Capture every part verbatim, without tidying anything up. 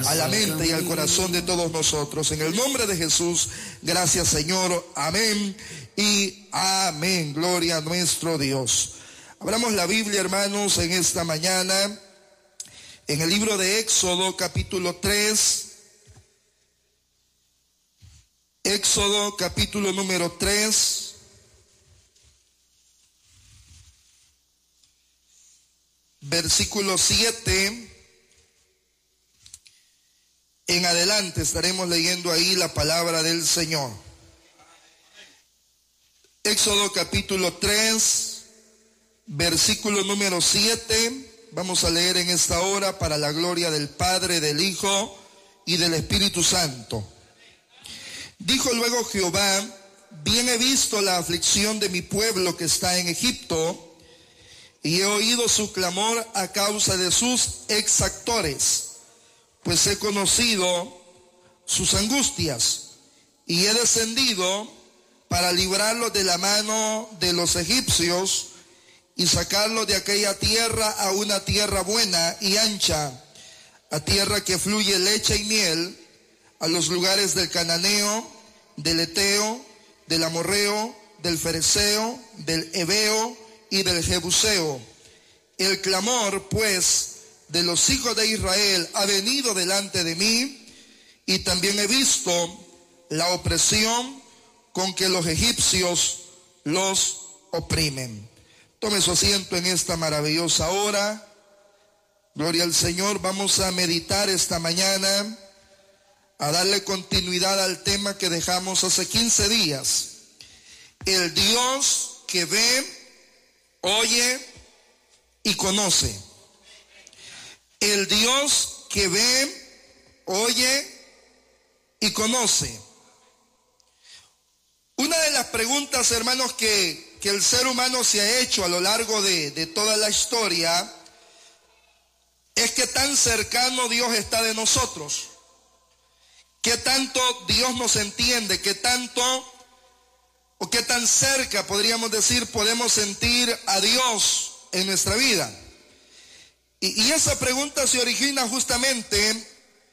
a la mente y al corazón de todos nosotros. En el nombre de Jesús, gracias Señor, amén y amén. Gloria a nuestro Dios. Abramos la Biblia, hermanos, en esta mañana, en el libro de Éxodo, capítulo tres. Éxodo, capítulo número tres. Versículo siete. En adelante estaremos leyendo ahí la palabra del Señor. Éxodo capítulo tres, versículo número siete. Vamos a leer en esta hora para la gloria del Padre, del Hijo y del Espíritu Santo. Dijo luego Jehová: bien he visto la aflicción de mi pueblo que está en Egipto, y he oído su clamor a causa de sus exactores, pues he conocido sus angustias, y he descendido para librarlos de la mano de los egipcios y sacarlos de aquella tierra a una tierra buena y ancha, a tierra que fluye leche y miel, a los lugares del cananeo, del eteo, del amorreo, del fereceo, del heveo y del jebuseo. El clamor, pues, de los hijos de Israel ha venido delante de mí, y también he visto la opresión con que los egipcios los oprimen. Tome su asiento en esta maravillosa hora. Gloria al Señor. Vamos a meditar esta mañana, a darle continuidad al tema que dejamos hace quince días. El Dios que ve, oye y conoce. El Dios que ve, oye y conoce. Una de las preguntas, hermanos, que, que el ser humano se ha hecho a lo largo de, de toda la historia es qué tan cercano Dios está de nosotros, qué tanto Dios nos entiende, qué tanto o qué tan cerca, podríamos decir, podemos sentir a Dios en nuestra vida. Y, y esa pregunta se origina justamente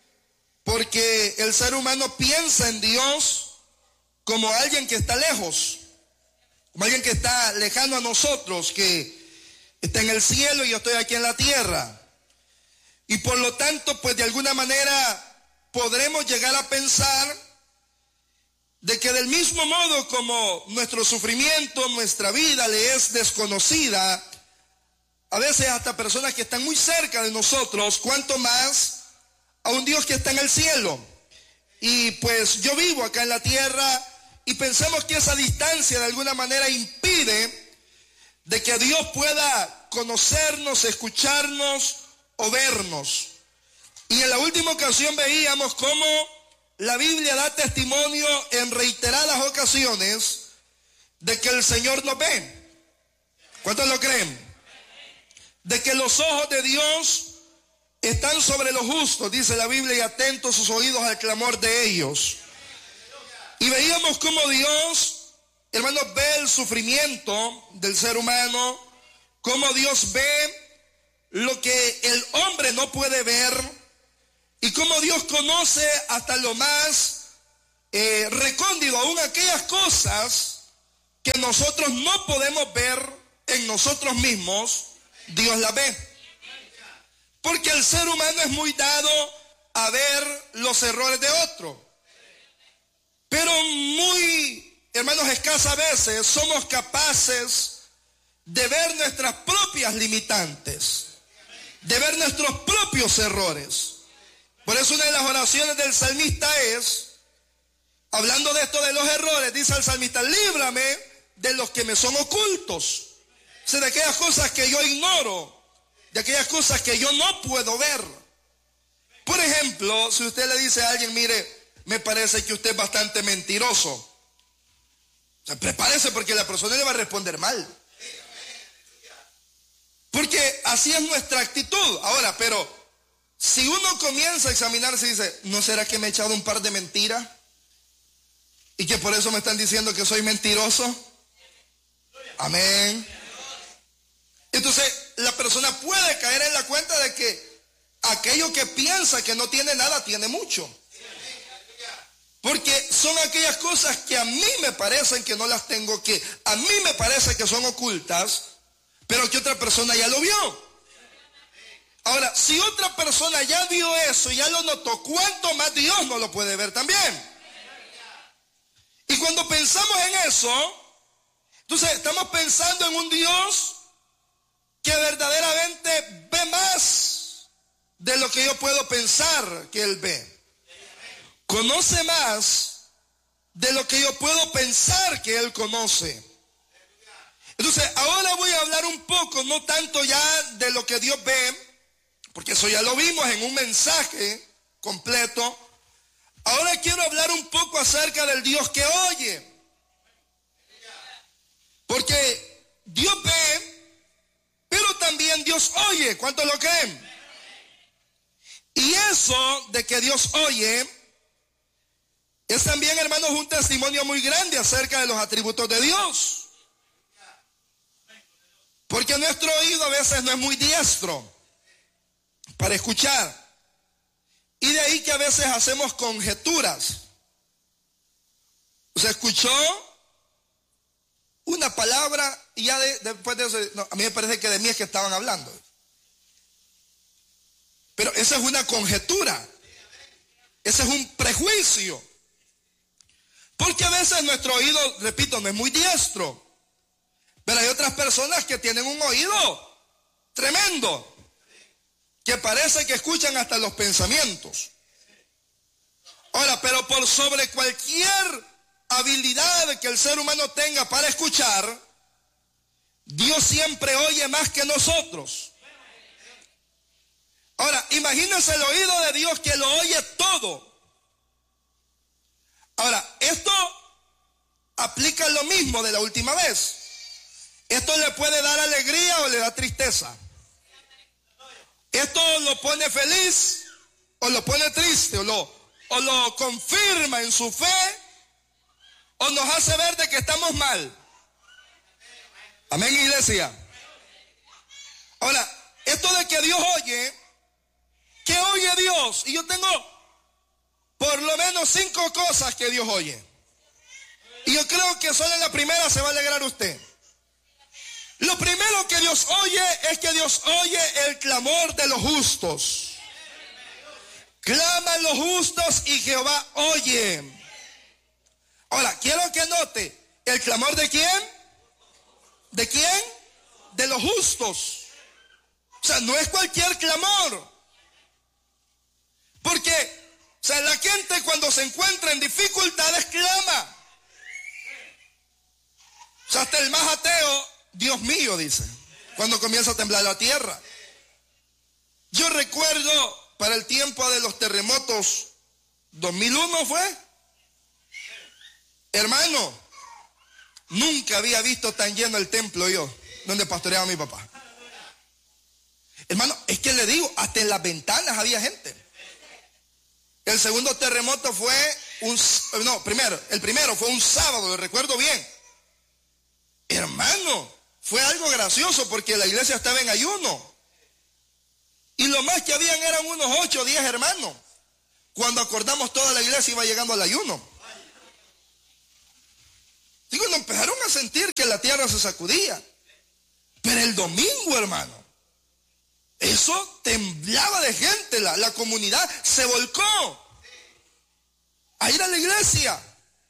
porque el ser humano piensa en Dios como alguien que está lejos, como alguien que está lejano a nosotros, que está en el cielo y yo estoy aquí en la tierra. Y por lo tanto, pues de alguna manera podremos llegar a pensar de que del mismo modo como nuestro sufrimiento, nuestra vida le es desconocida, a veces hasta personas que están muy cerca de nosotros, cuanto más a un Dios que está en el cielo. Y pues yo vivo acá en la tierra y pensamos que esa distancia de alguna manera impide de que Dios pueda conocernos, escucharnos o vernos. Y en la última ocasión veíamos cómo la Biblia da testimonio en reiteradas ocasiones de que el Señor nos ve. ¿Cuántos lo creen? De que los ojos de Dios están sobre los justos, dice la Biblia, y atentos sus oídos al clamor de ellos. Y veíamos cómo Dios, hermanos, ve el sufrimiento del ser humano, cómo Dios ve lo que el hombre no puede ver, y cómo Dios conoce hasta lo más eh, recóndito, aún aquellas cosas que nosotros no podemos ver en nosotros mismos, Dios las ve. Porque el ser humano es muy dado a ver los errores de otro. Pero muy, hermanos, escasas veces somos capaces de ver nuestras propias limitantes, de ver nuestros propios errores. Por eso una de las oraciones del salmista es, hablando de esto de los errores, dice el salmista: líbrame de los que me son ocultos. O sea, de aquellas cosas que yo ignoro, de aquellas cosas que yo no puedo ver. Por ejemplo, si usted le dice a alguien: mire, me parece que usted es bastante mentiroso, o sea, prepárese porque la persona le va a responder mal. Porque así es nuestra actitud. Ahora, pero si uno comienza a examinarse y dice: ¿no será que me he echado un par de mentiras? Y que por eso me están diciendo que soy mentiroso. Amén. Entonces la persona puede caer en la cuenta de que aquello que piensa que no tiene nada, tiene mucho. Porque son aquellas cosas que a mí me parecen que no las tengo, que a mí me parece que son ocultas, pero que otra persona ya lo vio. Ahora, si otra persona ya vio eso, ya lo notó, ¿cuánto más Dios no lo puede ver también? Y cuando pensamos en eso, entonces estamos pensando en un Dios que verdaderamente ve más de lo que yo puedo pensar que Él ve. Conoce más de lo que yo puedo pensar que Él conoce. Entonces, ahora voy a hablar un poco, no tanto ya de lo que Dios ve, porque eso ya lo vimos en un mensaje completo. Ahora quiero hablar un poco acerca del Dios que oye. Porque Dios ve, pero también Dios oye. ¿Cuántos lo creen? Y eso de que Dios oye es también, hermanos, un testimonio muy grande acerca de los atributos de Dios. Porque nuestro oído a veces no es muy diestro para escuchar. Y de ahí que a veces hacemos conjeturas. Se escuchó una palabra y ya de, después de eso, no, a mí me parece que de mí es que estaban hablando. Pero esa es una conjetura. Ese es un prejuicio. Porque a veces nuestro oído, repito, no es muy diestro. Pero hay otras personas que tienen un oído tremendo, que parece que escuchan hasta los pensamientos. Ahora, pero por sobre cualquier habilidad que el ser humano tenga para escuchar, Dios siempre oye más que nosotros. Ahora, imagínense el oído de Dios que lo oye todo. Ahora, esto aplica lo mismo de la última vez. Esto le puede dar alegría o le da tristeza. Esto lo pone feliz o lo pone triste, o lo, o lo confirma en su fe, o nos hace ver de que estamos mal. Amén, iglesia. Ahora, esto de que Dios oye, ¿qué oye Dios? Y yo tengo por lo menos cinco cosas que Dios oye. Y yo creo que solo en la primera se va a alegrar usted. Lo primero que Dios oye es que Dios oye el clamor de los justos. Claman los justos y Jehová oye. Ahora, quiero que note, ¿el clamor de quién? ¿De quién? De los justos. O sea, no es cualquier clamor. Porque, o sea, la gente cuando se encuentra en dificultades clama. O sea, hasta el más ateo, Dios mío, dice, cuando comienza a temblar la tierra. Yo recuerdo para el tiempo de los terremotos, dos mil uno fue. Hermano, nunca había visto tan lleno el templo yo, donde pastoreaba mi papá. Hermano, es que le digo, hasta en las ventanas había gente. El segundo terremoto fue un, no, primero, el primero fue un sábado, lo recuerdo bien. Hermano, fue algo gracioso porque la iglesia estaba en ayuno. Y lo más que habían eran unos ocho o diez hermanos. Cuando acordamos toda la iglesia iba llegando al ayuno. Y cuando empezaron a sentir que la tierra se sacudía. Pero el domingo, hermano, eso temblaba de gente. La, la comunidad se volcó a ir a la iglesia.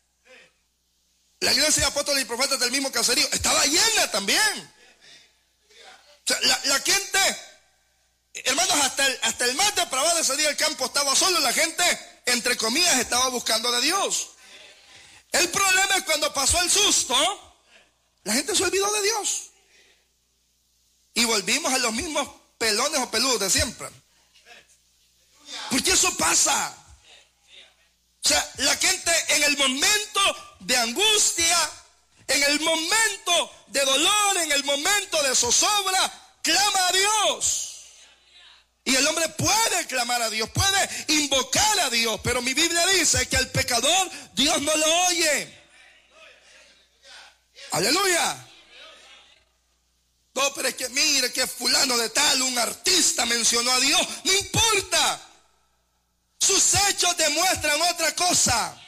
La iglesia de apóstoles y profetas del mismo caserío estaba llena también. O sea, la, la gente, hermanos, hasta el, hasta el más depravado de ese día el campo estaba solo. La gente, entre comillas, estaba buscando de Dios. El problema es cuando pasó el susto, la gente se olvidó de Dios. Y volvimos a los mismos pelones o peludos de siempre. Porque eso pasa. O sea, la gente en el momento de angustia, en el momento de dolor, en el momento de zozobra, clama a Dios. Y el hombre puede clamar a Dios, puede invocar a Dios, pero mi Biblia dice que al pecador Dios no lo oye. Aleluya. No, pero es que mire que fulano de tal, un artista mencionó a Dios. No importa. Sus hechos demuestran otra cosa.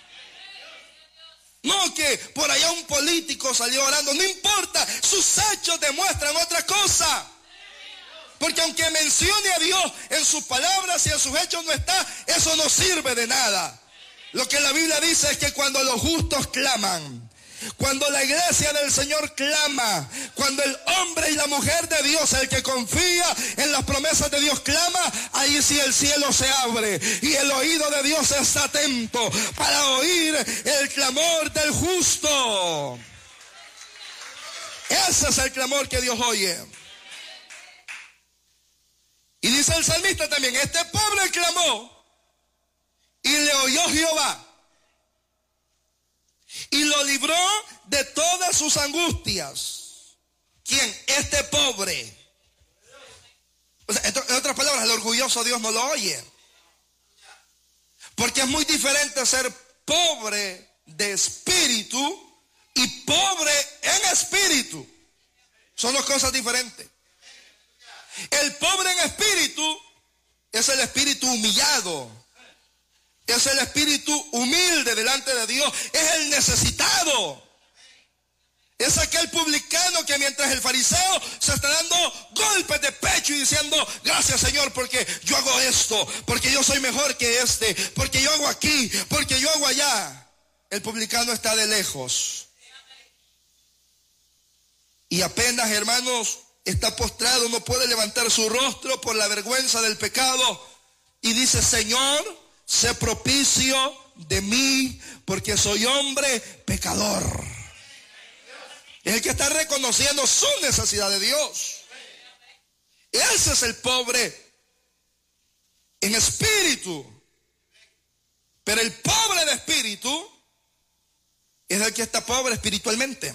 No que por allá un político salió orando. No importa. Sus hechos demuestran otra cosa. Porque aunque mencione a Dios en sus palabras y en sus hechos no está, eso no sirve de nada. Lo que la Biblia dice es que cuando los justos claman, cuando la iglesia del Señor clama, cuando el hombre y la mujer de Dios, el que confía en las promesas de Dios clama, ahí sí el cielo se abre y el oído de Dios está atento para oír el clamor del justo. Ese es el clamor que Dios oye. Y dice el salmista también, este pobre clamó y le oyó Jehová y lo libró de todas sus angustias. ¿Quién? Este pobre. O sea, en otras palabras, el orgulloso Dios no lo oye. Porque es muy diferente ser pobre de espíritu y pobre en espíritu. Son dos cosas diferentes. El pobre en espíritu es el espíritu humillado. Es el espíritu humilde delante de Dios. Es el necesitado. Es aquel publicano que mientras el fariseo se está dando golpes de pecho y diciendo, gracias Señor porque yo hago esto, porque yo soy mejor que este, porque yo hago aquí, porque yo hago allá. El publicano está de lejos. Y apenas, hermanos, está postrado, no puede levantar su rostro por la vergüenza del pecado. Y dice, Señor, sé propicio de mí, porque soy hombre pecador. Es el que está reconociendo su necesidad de Dios. Ese es el pobre en espíritu. Pero el pobre de espíritu es el que está pobre espiritualmente.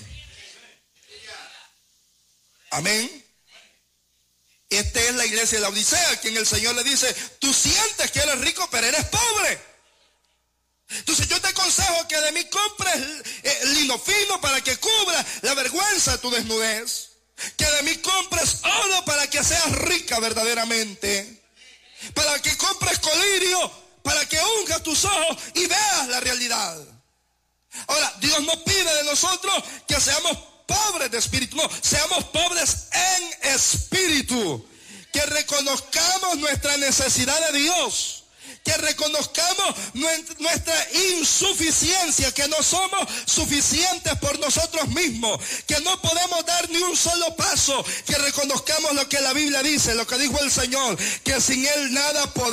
Amén. Esta es la iglesia de la Odisea, a quien el Señor le dice, tú sientes que eres rico, pero eres pobre. Entonces yo te aconsejo que de mí compres eh, lino fino para que cubra la vergüenza de tu desnudez. Que de mí compres oro para que seas rica verdaderamente. Para que compres colirio, para que unjas tus ojos y veas la realidad. Ahora, Dios no pide de nosotros que seamos pobres de espíritu, no, seamos pobres en espíritu, que reconozcamos nuestra necesidad de Dios, que reconozcamos nuestra insuficiencia, que no somos suficientes por nosotros mismos, que no podemos dar ni un solo paso, que reconozcamos lo que la Biblia dice, lo que dijo el Señor, que sin Él nada podemos.